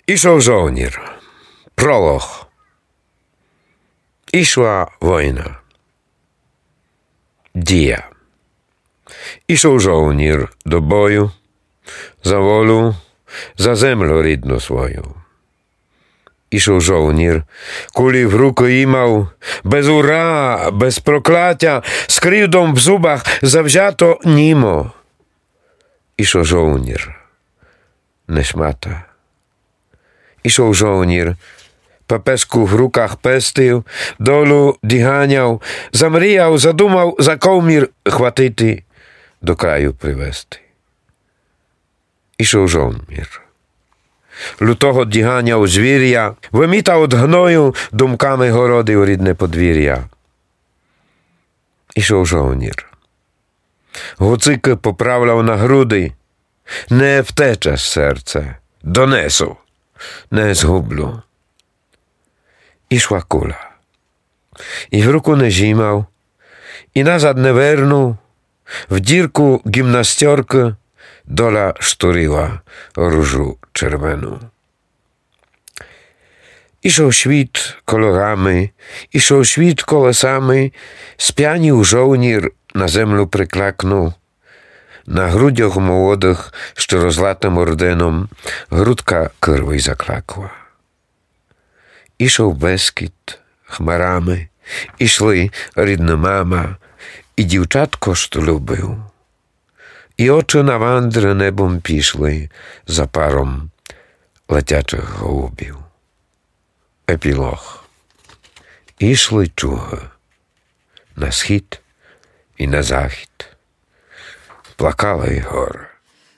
Ішов жовнір. Пролог. Ішла війна. Дія. Ішов жовнір до бою, за волю, за землю рідну свою. Ішов жовнір, кулі в руку імав, без ура, без прокляття, з кривдом в зубах завзято німо. Ішов жовнір, не шмата. Ішов жовнір, папеску в руках пестив, долу діганяв, замріяв, задумав за ковмір хватити, до краю привести. Ішов жовнір. Лютого діганяв звір'я, вимітав од гною, думками городив рідне подвір'я. Ішов жовнір. Гуцики поправляв на груди, не втече серце, донесу, не згублю. Ішла куля. І в руку не зімав, і назад не вернув, в дірку гімнастерки доля штурила różu czerwoną. Ішов świt kolorami, ішов świt колесами, сп'янів жовнір, на землю приклакнув. На грудях молодих, що розлатим орденом, грудка кирвий заклакла. Ішов Бескід хмарами, ішли рідна мама і дівчатко, що любив. І очі на вандри небом пішли за паром летячих голубів. Епілог. Ішли чуги на схід і на захід. Плакали й гори.